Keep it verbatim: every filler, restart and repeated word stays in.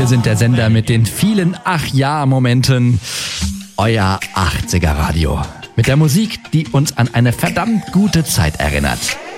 Wir sind der Sender mit den vielen Ach-Ja-Momenten. Euer achtziger Radio. Mit der Musik, die uns an eine verdammt gute Zeit erinnert.